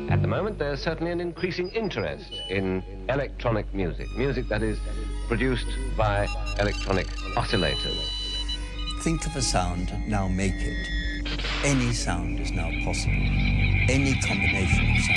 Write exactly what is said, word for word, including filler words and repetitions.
At the moment, there's certainly an increasing interest in electronic music, music that is produced by electronic oscillators. Think of a sound, now make it. Any sound is now possible. Any combination of sound.